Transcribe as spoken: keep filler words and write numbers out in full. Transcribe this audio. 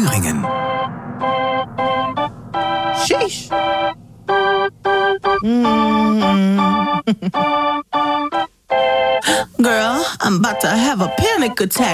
Thüringen. Sheesh. Mm. Girl, I'm about to have a panic attack.